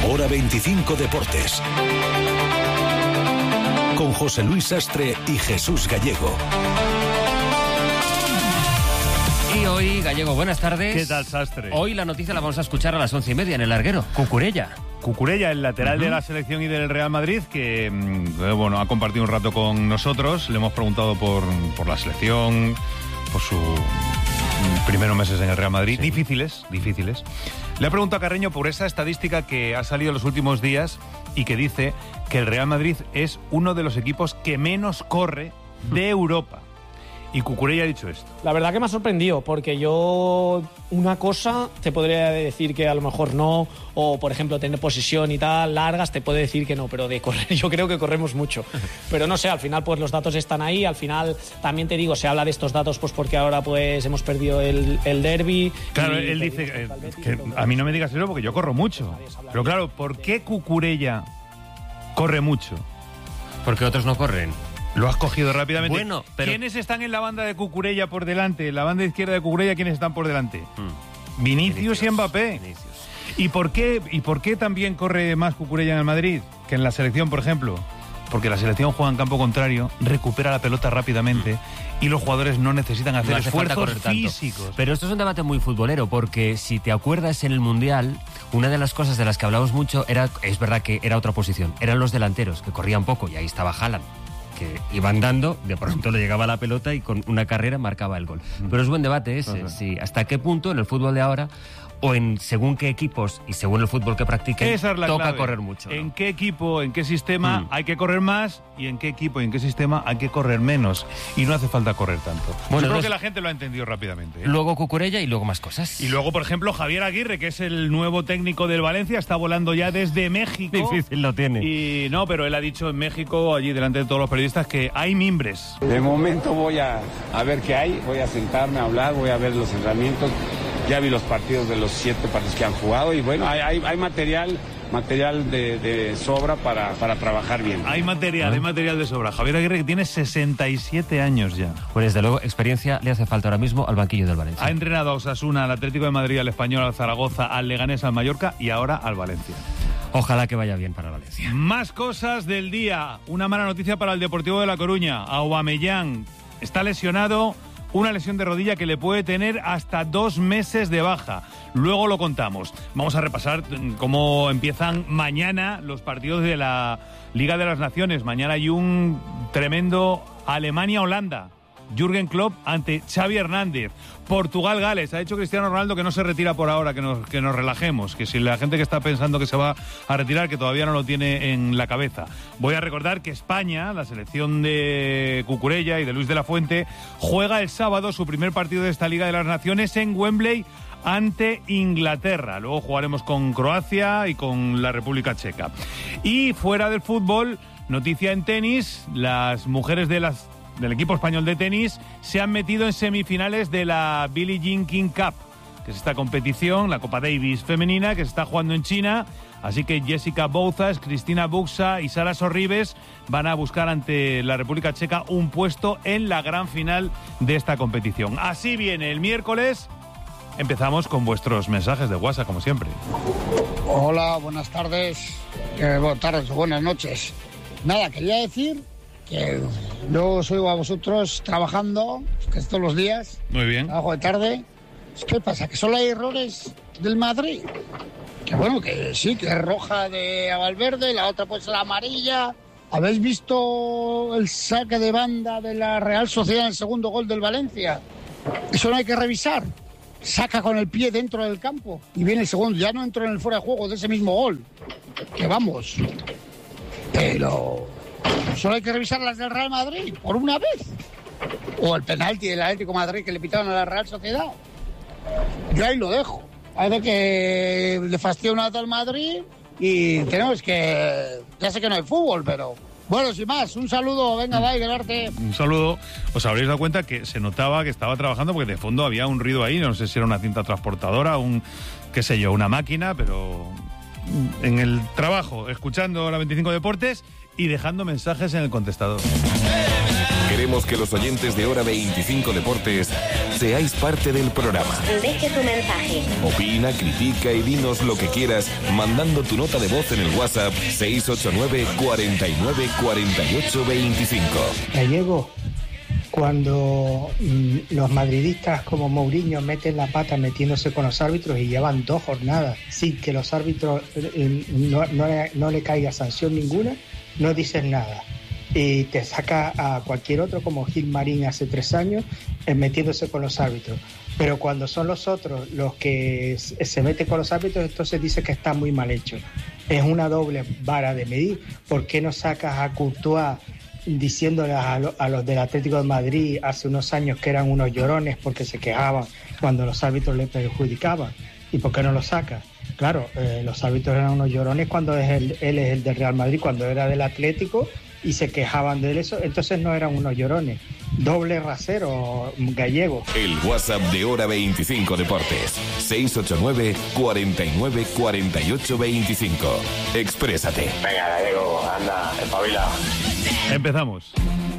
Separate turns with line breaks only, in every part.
Hora 25 Deportes. Con José Luis Sastre y Jesús Gallego.
Y hoy, Gallego, buenas tardes.
¿Qué tal, Sastre?
Hoy la noticia la vamos a escuchar a las 11:30 en el larguero. Cucurella, el lateral de la selección y del Real Madrid, que ha compartido un rato con nosotros. Le hemos preguntado por la selección, por sus primeros meses en el Real Madrid. Sí. Difíciles. Le he preguntado a Carreño por esa estadística que ha salido en los últimos días y que dice que el Real Madrid es uno de los equipos que menos corre de Europa. Y Cucurella ha dicho esto.
La verdad que me ha sorprendido, porque yo una cosa te podría decir que a lo mejor no, o por ejemplo tener posesión y tal, largas, te puedo decir que no, pero de correr yo creo que corremos mucho. Pero no sé, al final pues los datos están ahí, al final también te digo, se habla de estos datos pues porque ahora pues hemos perdido el derbi.
Claro, él dice que a mí no me digas eso porque yo corro mucho. Pero claro, ¿por qué Cucurella corre mucho?
Porque otros no corren.
Lo has cogido rápidamente.
Bueno, pero...
¿Quiénes están en la banda de Cucurella por delante? En la banda izquierda de Cucurella, ¿quiénes están por delante? Vinicius y Mbappé. ¿Y por qué también corre más Cucurella en el Madrid que en la selección, por ejemplo? Porque la selección juega en campo contrario, recupera la pelota rápidamente y los jugadores no necesitan hacer esfuerzos físicos.
Pero esto es un debate muy futbolero, porque si te acuerdas en el Mundial, una de las cosas de las que hablamos mucho es verdad que era otra posición, eran los delanteros, que corrían poco, y ahí estaba Haaland, que iba andando, de pronto le llegaba la pelota y con una carrera marcaba el gol. Pero es buen debate ese, sí, hasta qué punto en el fútbol de ahora, o en según qué equipos y según el fútbol que practiquen, toca clave. Correr mucho, ¿no?
¿En qué equipo, en qué sistema hay que correr más y en qué equipo y en qué sistema hay que correr menos? Y no hace falta correr tanto. Bueno, yo creo que la gente lo ha entendido rápidamente.
Luego Cucurella y luego más cosas.
Y luego, por ejemplo, Javier Aguirre, que es el nuevo técnico del Valencia, está volando ya desde México.
Difícil lo tiene.
Y no, pero él ha dicho en México, allí delante de todos los periodistas, que hay mimbres.
De momento voy a ver qué hay, voy a sentarme a hablar, voy a ver los entrenamientos. Ya vi los partidos de los 7 partidos que han jugado y bueno, hay material de sobra para trabajar bien.
Hay material de sobra. Javier Aguirre, que tiene 67 años ya.
Pues desde luego, experiencia le hace falta ahora mismo al banquillo del Valencia.
Ha entrenado a Osasuna, al Atlético de Madrid, al Español, al Zaragoza, al Leganés, al Mallorca y ahora al Valencia.
Ojalá que vaya bien para Valencia.
Más cosas del día. Una mala noticia para el Deportivo de La Coruña. Aubameyang está lesionado. Una lesión de rodilla que le puede tener hasta 2 meses de baja. Luego lo contamos. Vamos a repasar cómo empiezan mañana los partidos de la Liga de las Naciones. Mañana hay un tremendo Alemania-Holanda. Jürgen Klopp ante Xavi Hernández. Portugal-Gales. Ha dicho Cristiano Ronaldo que no se retira por ahora, que nos relajemos, que si la gente que está pensando que se va a retirar, que todavía no lo tiene en la cabeza. Voy a recordar que España, la selección de Cucurella y de Luis de la Fuente, juega el sábado su primer partido de esta Liga de las Naciones en Wembley ante Inglaterra. Luego jugaremos con Croacia y con la República Checa. Y fuera del fútbol, noticia en tenis, las mujeres del equipo español de tenis se han metido en semifinales de la Billie Jean King Cup, que es esta competición, la Copa Davis femenina, que se está jugando en China. Así que Jessica Bouzas, Cristina Buxa y Sara Sorribes van a buscar ante la República Checa un puesto en la gran final de esta competición. Así viene el miércoles. Empezamos con vuestros mensajes de WhatsApp, como siempre.
Hola, buenas tardes. Buenas tardes o buenas noches. Nada, quería decir que yo soy a vosotros trabajando, que es todos los días.
Muy bien.
Trabajo de tarde. ¿Qué pasa? Que solo hay errores del Madrid. Que bueno, que sí, que es roja de Valverde, la otra pues la amarilla. ¿Habéis visto el saque de banda de la Real Sociedad en el segundo gol del Valencia? Eso no hay que revisar. Saca con el pie dentro del campo y viene el segundo. Ya no entró en el fuera de juego de ese mismo gol. Que vamos. Pero solo hay que revisar las del Real Madrid, por una vez. O el penalti del Atlético de Madrid que le pitaron a la Real Sociedad. Yo ahí lo dejo. Parece que le fastidia un al Madrid y tenemos que... Ya sé que no hay fútbol, pero... Bueno, sin más, un saludo. Venga, bye, Gerarte.
Un saludo. Os habréis dado cuenta que se notaba que estaba trabajando porque de fondo había un ruido ahí. No sé si era una cinta transportadora, una máquina, pero... En el trabajo, escuchando la 25 Deportes y dejando mensajes en el contestador.
Queremos que los oyentes de Hora 25 Deportes
seáis parte del programa.
Deje su mensaje.
Opina, critica y dinos lo que quieras mandando tu nota de voz en el WhatsApp 689 49 48 25.
Gallego, cuando los madridistas como Mourinho meten la pata metiéndose con los árbitros y llevan 2 jornadas sin que los árbitros no le caiga sanción ninguna, no dices nada. Y te saca a cualquier otro como Gilmarín hace 3 años metiéndose con los árbitros. Pero cuando son los otros los que se meten con los árbitros, entonces dice que está muy mal hecho. Es una doble vara de medir. ¿Por qué no sacas a Courtois diciéndole a los del Atlético de Madrid hace unos años que eran unos llorones porque se quejaban cuando los árbitros le perjudicaban? ¿Y por qué no lo sacas? Claro, los árbitros eran unos llorones cuando él es el del Real Madrid, cuando era del Atlético y se quejaban de eso, entonces no eran unos llorones. Doble rasero, Gallego.
El WhatsApp de Hora 25 Deportes, 689 49 48 25. Exprésate.
Venga, Gallego, anda, espabila.
Empezamos.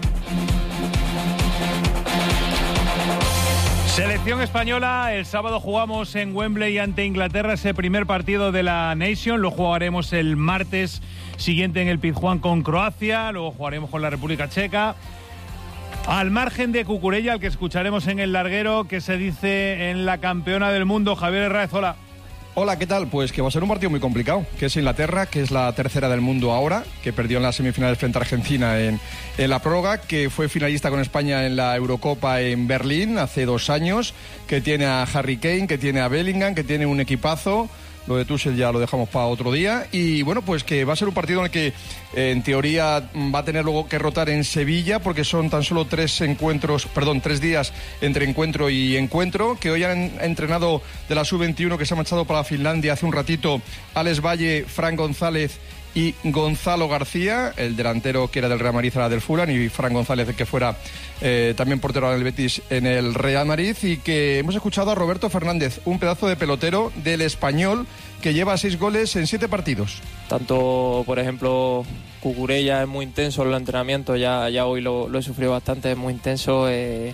Selección española, el sábado jugamos en Wembley ante Inglaterra ese primer partido de la Nation, lo jugaremos el martes siguiente en el Pizjuán con Croacia, luego jugaremos con la República Checa. Al margen de Cucurella, al que escucharemos en el larguero, ¿qué se dice en la campeona del mundo? Javier Herráez, hola.
Hola, ¿qué tal? Pues que va a ser un partido muy complicado, que es Inglaterra, que es la tercera del mundo ahora, que perdió en las semifinales frente a Argentina en la prórroga, que fue finalista con España en la Eurocopa en Berlín hace 2 años, que tiene a Harry Kane, que tiene a Bellingham, que tiene un equipazo. Lo de Tuchel ya lo dejamos para otro día. Y bueno, pues que va a ser un partido en el que en teoría va a tener luego que rotar en Sevilla, porque son tan solo 3 días entre encuentro y encuentro, que hoy han entrenado de la Sub-21 que se ha marchado para Finlandia hace un ratito Alex Valle, Fran González y Gonzalo García, el delantero que era del Real Madrid, era del Fulham, y Fran González, que fuera también portero del Betis en el Real Madrid. Y que hemos escuchado a Roberto Fernández, un pedazo de pelotero del Español que lleva 6 goles en 7 partidos.
Tanto, por ejemplo, Cucurella es muy intenso en el entrenamiento, ya hoy lo he sufrido bastante, es muy intenso,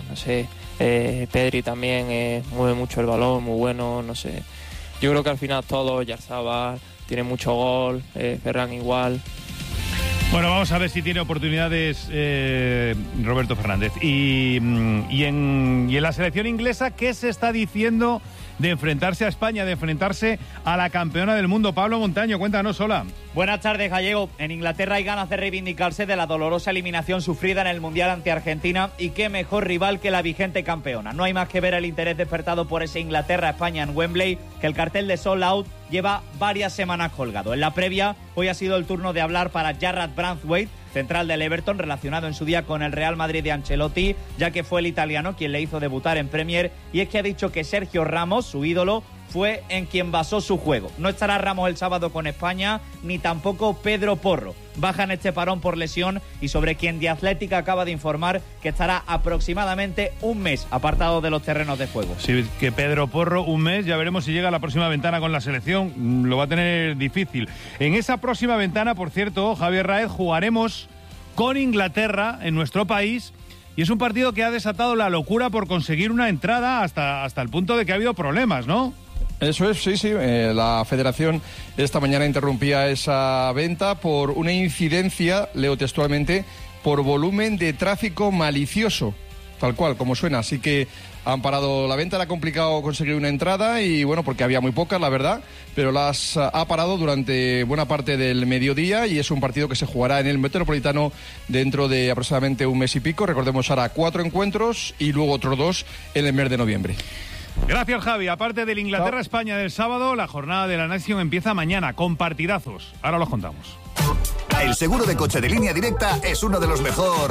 Pedri también mueve mucho el balón, muy bueno, no sé. Yo creo que al final todos, Yarzabal tiene mucho gol, Ferran igual.
Bueno, vamos a ver si tiene oportunidades Roberto Fernández. Y en la selección inglesa, ¿qué se está diciendo de enfrentarse a España, de enfrentarse a la campeona del mundo? Pablo Montaño, cuéntanos, hola.
Buenas tardes, Gallego. En Inglaterra hay ganas de reivindicarse de la dolorosa eliminación sufrida en el Mundial ante Argentina, y qué mejor rival que la vigente campeona. No hay más que ver el interés despertado por ese Inglaterra-España en Wembley, que el cartel de Sold Out lleva varias semanas colgado. En la previa, hoy ha sido el turno de hablar para Jarrad Branthwaite, central del Everton, relacionado en su día con el Real Madrid de Ancelotti, ya que fue el italiano quien le hizo debutar en Premier, y es que ha dicho que Sergio Ramos, su ídolo, fue en quien basó su juego. No estará Ramos el sábado con España, ni tampoco Pedro Porro. Baja en este parón por lesión, y sobre quien The Athletic acaba de informar que estará aproximadamente un mes apartado de los terrenos de juego.
Sí, que Pedro Porro un mes, ya veremos si llega a la próxima ventana con la selección, lo va a tener difícil. En esa próxima ventana, por cierto, Javier Raez, jugaremos con Inglaterra en nuestro país, y es un partido que ha desatado la locura por conseguir una entrada hasta el punto de que ha habido problemas, ¿no?
Eso es, sí. La Federación esta mañana interrumpía esa venta por una incidencia, leo textualmente, por volumen de tráfico malicioso, tal cual, como suena. Así que han parado la venta, era complicado conseguir una entrada y bueno, porque había muy pocas, la verdad, pero las ha parado durante buena parte del mediodía, y es un partido que se jugará en el Metropolitano dentro de aproximadamente un mes y pico. Recordemos, ahora 4 encuentros y luego otros 2 en el mes de noviembre.
Gracias, Javi. Aparte del Inglaterra-España del sábado, la jornada de la Nation empieza mañana con partidazos. Ahora los contamos.
El seguro de coche de Línea Directa es uno de los mejor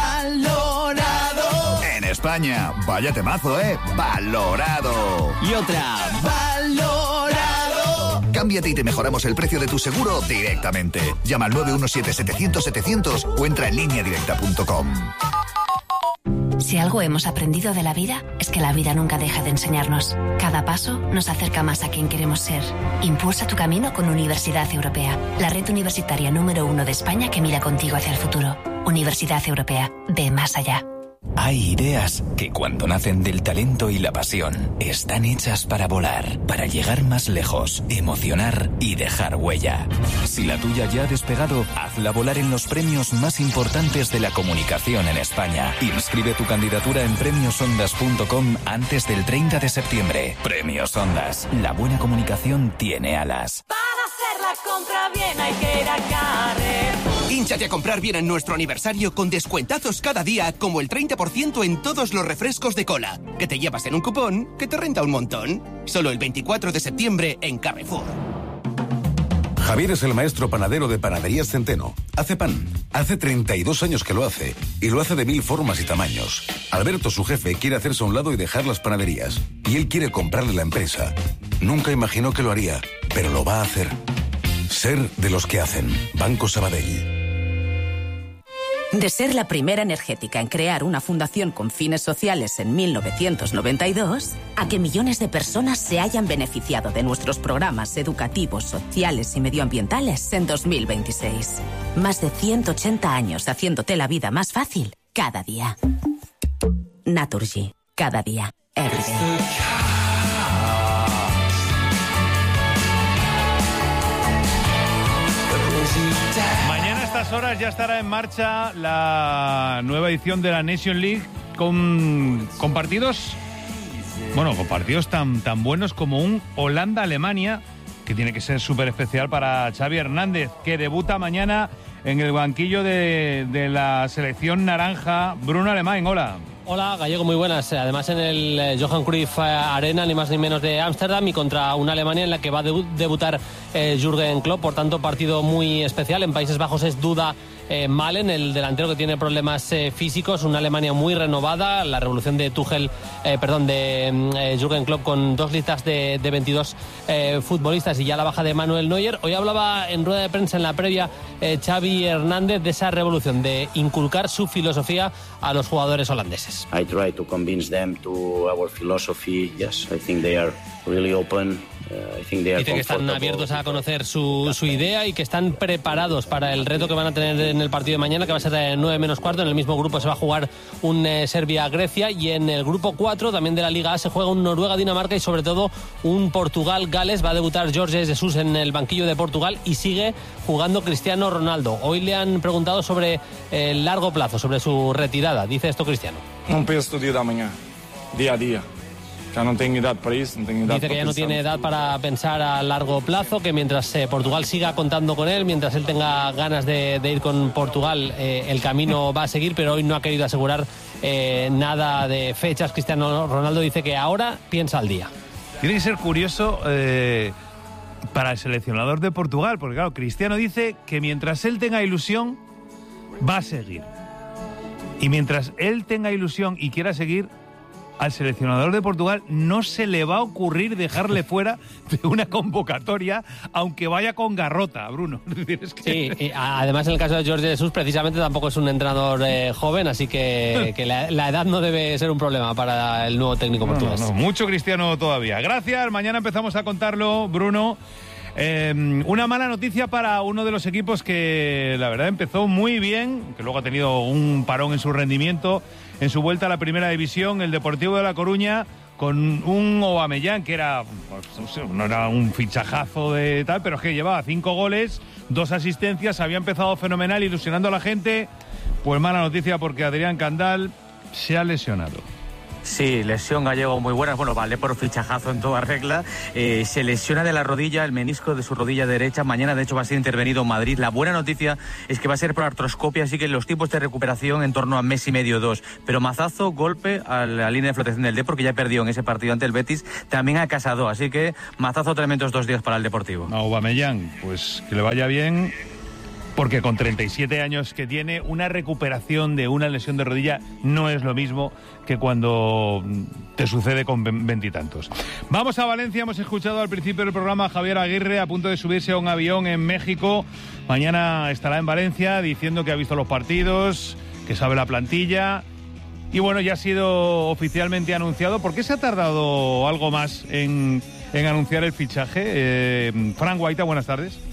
valorado en España. Vaya temazo, valorado.
Y otra, valorado.
Cámbiate y te mejoramos el precio de tu seguro directamente. Llama al 917-700-700 o entra en lineadirecta.com.
Si algo hemos aprendido de la vida, es que la vida nunca deja de enseñarnos. Cada paso nos acerca más a quien queremos ser. Impulsa tu camino con Universidad Europea, la red universitaria número 1 de España que mira contigo hacia el futuro. Universidad Europea, ve más allá.
Hay ideas que cuando nacen del talento y la pasión, están hechas para volar, para llegar más lejos, emocionar y dejar huella. Si la tuya ya ha despegado, hazla volar en los premios más importantes de la comunicación en España. Inscribe tu candidatura en premiosondas.com antes del 30 de septiembre. Premios Ondas. La buena comunicación tiene alas.
Para hacer la compra bien hay que ir a Carrefour.
Hínchate a comprar bien en nuestro aniversario con descuentazos cada día, como el 30% en todos los refrescos de cola, que te llevas en un cupón que te renta un montón. Solo el 24 de septiembre en Carrefour.
Javier es el maestro panadero de Panaderías Centeno. Hace pan. Hace 32 años que lo hace. Y lo hace de 1000 formas y tamaños. Alberto, su jefe, quiere hacerse a un lado y dejar las panaderías. Y él quiere comprarle la empresa. Nunca imaginó que lo haría, pero lo va a hacer. Ser de los que hacen. Banco Sabadell.
De ser la primera energética en crear una fundación con fines sociales en 1992, a que millones de personas se hayan beneficiado de nuestros programas educativos, sociales y medioambientales en 2026. Más de 180 años haciéndote la vida más fácil cada día. Naturgy. Cada día. Every day.
Mañana a estas horas ya estará en marcha la nueva edición de la Nation League con partidos, bueno, con partidos tan buenos como un Holanda-Alemania, que tiene que ser súper especial para Xavi Hernández, que debuta mañana en el banquillo de la selección naranja. Bruno Alemán, hola.
Hola, Gallego, muy buenas. Además en el Johan Cruyff Arena, ni más ni menos de Ámsterdam, y contra una Alemania en la que va a debutar Jürgen Klopp. Por tanto, partido muy especial. En Países Bajos es duda Malen, el delantero que tiene problemas físicos. Una Alemania muy renovada. La revolución de Jürgen Klopp con 2 listas de 22 futbolistas y ya la baja de Manuel Neuer. Hoy hablaba en rueda de prensa en la previa Xavi Hernández de esa revolución, de inculcar su filosofía a los jugadores holandeses.
I try to convince them to our philosophy. Yes, I think they are really open.
Dice que están abiertos a conocer su idea y que están preparados para el reto que van a tener en el partido de mañana, que va a ser de 9 menos cuarto. En el mismo grupo se va a jugar un Serbia-Grecia, y en el grupo 4 también de la Liga A se juega un Noruega-Dinamarca y sobre todo un Portugal-Gales. Va a debutar Jorge Jesus en el banquillo de Portugal y sigue jugando Cristiano Ronaldo. Hoy le han preguntado sobre el largo plazo, sobre su retirada. Dice esto Cristiano.
No pienso día de mañana, día a día. Ya no tengo edad para eso, no tengo edad.
Dice que ya no tiene edad para pensar a largo plazo, que mientras Portugal siga contando con él, mientras él tenga ganas de ir con Portugal, el camino va a seguir, pero hoy no ha querido asegurar nada de fechas. Cristiano Ronaldo dice que ahora piensa al día.
Tiene que ser curioso para el seleccionador de Portugal, porque claro, Cristiano dice que mientras él tenga ilusión, va a seguir. Y mientras él tenga ilusión y quiera seguir, al seleccionador de Portugal no se le va a ocurrir dejarle fuera de una convocatoria, aunque vaya con garrota, Bruno.
Sí, y además en el caso de Jorge Jesus precisamente tampoco es un entrenador joven, así que la edad no debe ser un problema para el nuevo técnico portugués.
No, mucho Cristiano todavía. Gracias, mañana empezamos a contarlo, Bruno. Una mala noticia para uno de los equipos que la verdad empezó muy bien, que luego ha tenido un parón en su rendimiento en su vuelta a la primera división, el Deportivo de La Coruña, con un Aubameyang que era, pues, no era un fichajazo de tal, pero es que llevaba 5 goles, 2 asistencias, había empezado fenomenal, ilusionando a la gente. Pues mala noticia porque Adrián Candal se ha lesionado.
Sí, lesión, Gallego, muy buena. Bueno, vale por fichajazo en toda regla. Se lesiona de la rodilla, el menisco de su rodilla derecha. Mañana, de hecho, va a ser intervenido en Madrid. La buena noticia es que va a ser por artroscopia, así que los tiempos de recuperación en torno a mes y medio, 2. Pero mazazo, golpe a la línea de flotación del Dep, porque ya perdió en ese partido ante el Betis. También a Casado, así que mazazo tremendos 2 días para el Deportivo.
Aubameyang, pues que le vaya bien, porque con 37 años que tiene, una recuperación de una lesión de rodilla no es lo mismo que cuando te sucede con 20 y tantos. Vamos a Valencia. Hemos escuchado al principio del programa a Javier Aguirre a punto de subirse a un avión en México. Mañana estará en Valencia diciendo que ha visto los partidos, que sabe la plantilla. Y bueno, ya ha sido oficialmente anunciado. ¿Por qué se ha tardado algo más en anunciar el fichaje? Fran Guaita, buenas tardes.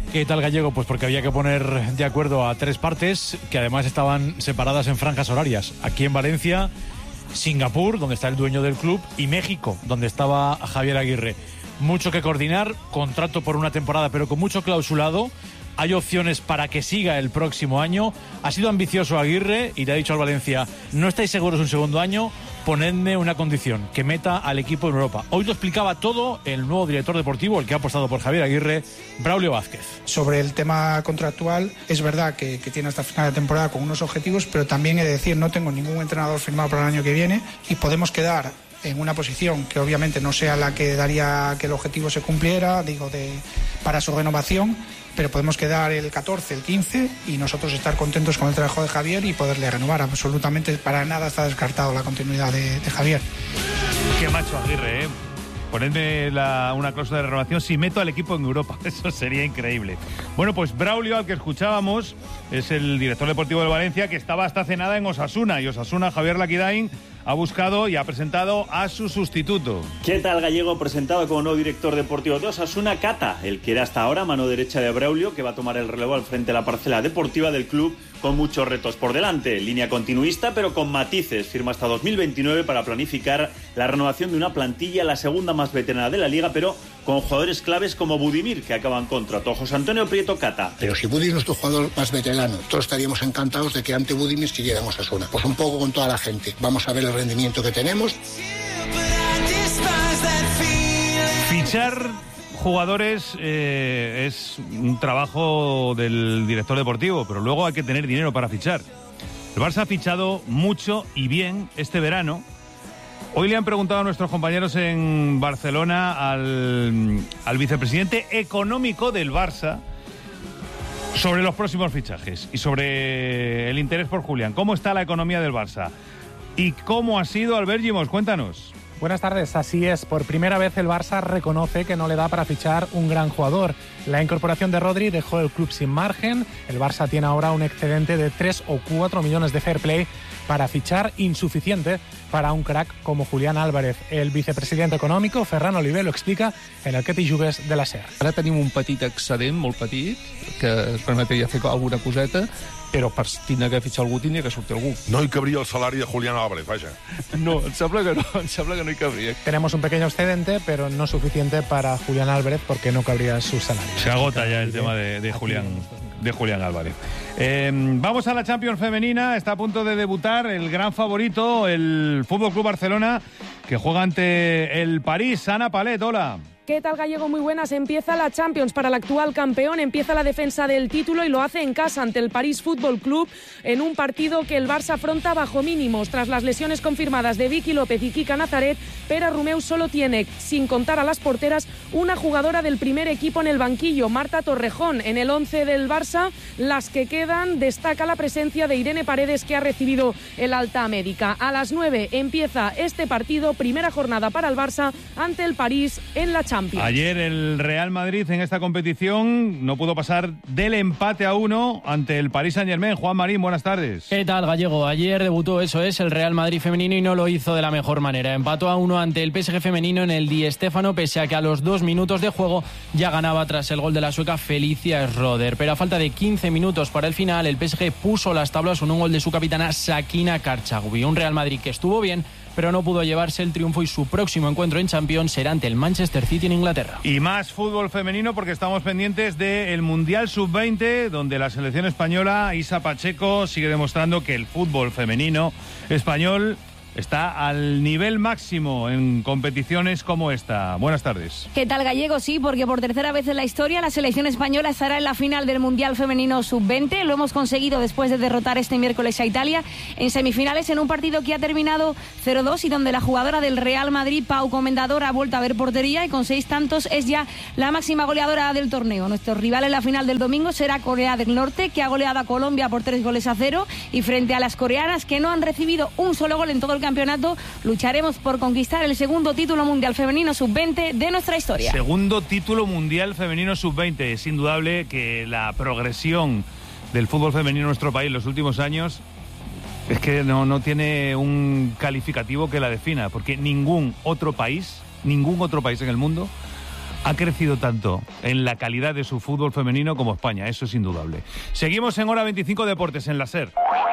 ¿Qué tal, Gallego? Pues porque había que poner de acuerdo a 3 partes que además estaban separadas en franjas horarias. Aquí en Valencia, Singapur, donde está el dueño del club, y México, donde estaba Javier Aguirre. Mucho que coordinar, contrato por una temporada, pero con mucho clausulado. Hay opciones para que siga el próximo año. Ha sido ambicioso Aguirre y le ha dicho al Valencia: no estáis seguros un segundo año, ponedme una condición, que meta al equipo en Europa. Hoy lo explicaba todo el nuevo director deportivo, el que ha apostado por Javier Aguirre, Braulio Vázquez.
Sobre el tema contractual, es verdad que tiene hasta final de temporada con unos objetivos, pero también he de decir, no tengo ningún entrenador firmado para el año que viene y podemos quedar en una posición que obviamente no sea la que daría que el objetivo se cumpliera, para su renovación, pero podemos quedar el 14, el 15 y nosotros estar contentos con el trabajo de Javier y poderle renovar. Absolutamente para nada está descartado la continuidad de Javier.
Qué macho Aguirre, ¿eh? Ponedme una cláusula de renovación si meto al equipo en Europa. Eso sería increíble. Bueno, pues Braulio, al que escuchábamos, es el director deportivo del Valencia, que estaba hasta hace nada en Osasuna. Y Osasuna, Javier Laquidain, ha buscado y ha presentado a su sustituto.
¿Qué tal, Gallego? Presentado como nuevo director deportivo de Osasuna, Cata, el que era hasta ahora mano derecha de Braulio, que va a tomar el relevo al frente de la parcela deportiva del club, con muchos retos por delante. Línea continuista, pero con matices. Firma hasta 2029 para planificar la renovación de una plantilla, la segunda más veterana de la liga, pero con jugadores claves como Budimir, que acaban contrato. José Antonio Prieto Cata.
Pero si Budimir es nuestro jugador más veterano, todos estaríamos encantados de que ante Budimir siguiéramos a Osasuna. Pues un poco con toda la gente. Vamos a ver el rendimiento que tenemos.
Fichar jugadores es un trabajo del director deportivo, pero luego hay que tener dinero para fichar. El Barça ha fichado mucho y bien este verano. Hoy le han preguntado a nuestros compañeros en Barcelona al vicepresidente económico del Barça sobre los próximos fichajes y sobre el interés por Julián. ¿Cómo está la economía del Barça? ¿Y cómo ha sido Albert Gimos? Cuéntanos.
Buenas tardes, así es. Por primera vez el Barça reconoce que no le da para fichar un gran jugador. La incorporación de Rodri dejó el club sin margen. El Barça tiene ahora un excedente de 3 o 4 millones de fair play para fichar, insuficiente para un crack como Julián Álvarez. El vicepresidente econòmico, Ferran Oliver, lo explica en el Que t'hi jugues de la SER.
Ara tenim un petit excedent, molt petit, que ens permetria fer alguna coseta, però per tindre que fitxar algú tindria que sortir algú.
No hi cabria el salari de Julián Álvarez, vaja.
No, em sembla que no hi cabria.
Tenemos un pequeño excedente, pero no suficiente para Julián Álvarez porque no cabría su salario.
Se agota ya el tema de Julián Álvarez. Vamos a la Champions femenina. Está a punto de debutar el gran favorito, el Fútbol Club Barcelona, que juega ante el París. Ana Palet, hola.
¿Qué tal, Gallego? Muy buenas. Empieza la Champions para el actual campeón, empieza la defensa del título y lo hace en casa ante el París Fútbol Club en un partido que el Barça afronta bajo mínimos. Tras las lesiones confirmadas de Vicky López y Kika Nazaret, Pere Romeu solo tiene, sin contar a las porteras, una jugadora del primer equipo en el banquillo, Marta Torrejón. En el 11 del Barça, las que quedan, destaca la presencia de Irene Paredes, que ha recibido el alta médica. A las 9 empieza este partido, primera jornada para el Barça ante el París en la Champions.
Ayer el Real Madrid en esta competición no pudo pasar del empate a 1 ante el Paris Saint-Germain. Juan Marín, buenas tardes.
¿Qué tal, Gallego? Ayer debutó, eso es, el Real Madrid femenino y no lo hizo de la mejor manera. Empató a 1 ante el PSG femenino en el Di Stéfano, pese a que a los 2 minutos de juego ya ganaba tras el gol de la sueca Felicia Schroeder. Pero a falta de 15 minutos para el final, el PSG puso las tablas con un gol de su capitana Sakina Karchagui. Un Real Madrid que estuvo bien, pero no pudo llevarse el triunfo y su próximo encuentro en Champions será ante el Manchester City en Inglaterra.
Y más fútbol femenino porque estamos pendientes del Mundial Sub-20, donde la selección española, Isa Pacheco, sigue demostrando que el fútbol femenino español está al nivel máximo en competiciones como esta. Buenas tardes.
¿Qué tal, Gallego? Sí, porque por tercera vez en la historia la selección española estará en la final del Mundial Femenino Sub-20. Lo hemos conseguido después de derrotar este miércoles a Italia en semifinales en un partido que ha terminado 0-2 y donde la jugadora del Real Madrid, Pau Comendador, ha vuelto a ver portería y con 6 tantos es ya la máxima goleadora del torneo. Nuestro rival en la final del domingo será Corea del Norte, que ha goleado a Colombia por 3-0, y frente a las coreanas, que no han recibido un solo gol en todo el campeonato, lucharemos por conquistar el segundo título mundial femenino sub-20 de nuestra historia.
Segundo título mundial femenino sub-20. Es indudable que la progresión del fútbol femenino en nuestro país en los últimos años es que no tiene un calificativo que la defina, porque ningún otro país en el mundo ha crecido tanto en la calidad de su fútbol femenino como España, eso es indudable. Seguimos en Hora 25 Deportes, en la SER.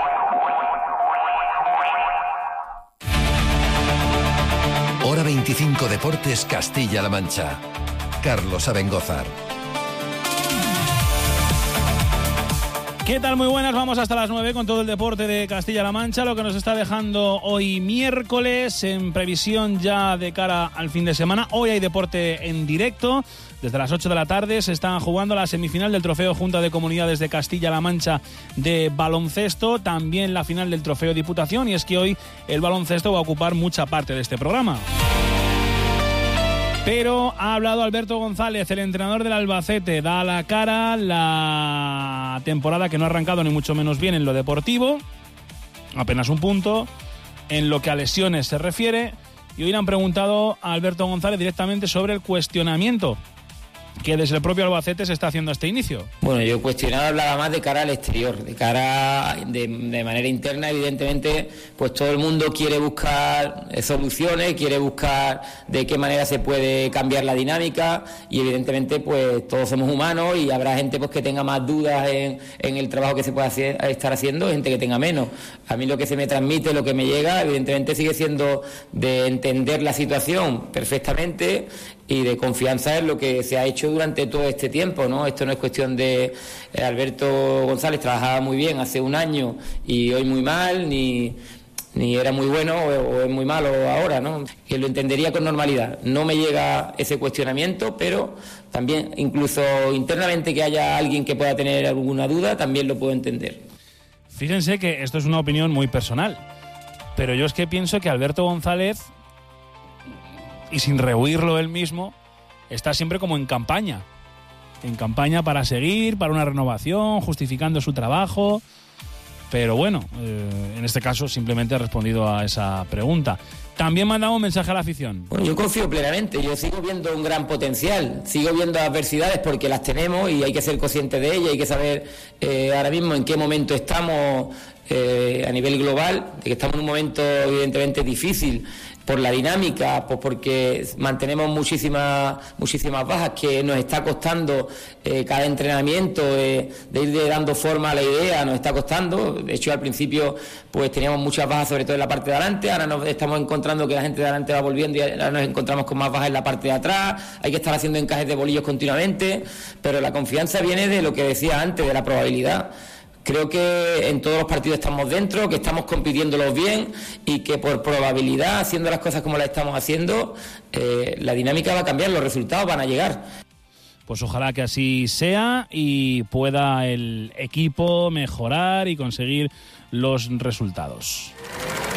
Hora 25 Deportes, Castilla-La Mancha. Carlos Abengózar.
¿Qué tal? Muy buenas, vamos hasta las 9 con todo el deporte de Castilla-La Mancha, lo que nos está dejando hoy miércoles en previsión ya de cara al fin de semana. Hoy hay deporte en directo, desde las 8 de la tarde se están jugando la semifinal del Trofeo Junta de Comunidades de Castilla-La Mancha de baloncesto, también la final del Trofeo Diputación, y es que hoy el baloncesto va a ocupar mucha parte de este programa. Pero ha hablado Alberto González, el entrenador del Albacete. Da a la cara la temporada que no ha arrancado ni mucho menos bien en lo deportivo. Apenas un punto. En lo que a lesiones se refiere. Y hoy le han preguntado a Alberto González directamente sobre el cuestionamiento que desde el propio Albacete se está haciendo a este inicio.
Bueno, yo cuestionaba, hablaba más de cara al exterior, de cara de manera interna. Evidentemente, pues todo el mundo quiere buscar soluciones, quiere buscar de qué manera se puede cambiar la dinámica, y evidentemente pues todos somos humanos y habrá gente pues que tenga más dudas en el trabajo que se puede estar haciendo, gente que tenga menos. A mí lo que se me transmite, lo que me llega, evidentemente sigue siendo de entender la situación perfectamente y de confianza en lo que se ha hecho durante todo este tiempo, ¿no? Esto no es cuestión de Alberto González trabajaba muy bien hace un año y hoy muy mal, ni era muy bueno o es muy malo ahora, ¿no? Que lo entendería con normalidad. No me llega ese cuestionamiento, pero también incluso internamente que haya alguien que pueda tener alguna duda, también lo puedo entender.
Fíjense que esto es una opinión muy personal, pero yo es que pienso que Alberto González, y sin rehuirlo él mismo, está siempre como en campaña para seguir, para una renovación, justificando su trabajo. Pero bueno, en este caso simplemente ha respondido a esa pregunta. También mandaba un mensaje a la afición.
Bueno, yo confío plenamente, yo sigo viendo un gran potencial, sigo viendo adversidades porque las tenemos y hay que ser conscientes de ellas, hay que saber ahora mismo en qué momento estamos a nivel global, de que estamos en un momento evidentemente difícil por la dinámica, pues porque mantenemos muchísimas bajas, que nos está costando cada entrenamiento de ir dando forma a la idea, nos está costando. De hecho, al principio pues teníamos muchas bajas, sobre todo en la parte de adelante, ahora nos estamos encontrando que la gente de adelante va volviendo y ahora nos encontramos con más bajas en la parte de atrás, hay que estar haciendo encajes de bolillos continuamente, pero la confianza viene de lo que decía antes, de la probabilidad. Creo que en todos los partidos estamos dentro, que estamos compitiéndolos bien y que por probabilidad, haciendo las cosas como las estamos haciendo, la dinámica va a cambiar, los resultados van a llegar.
Pues ojalá que así sea y pueda el equipo mejorar y conseguir los resultados.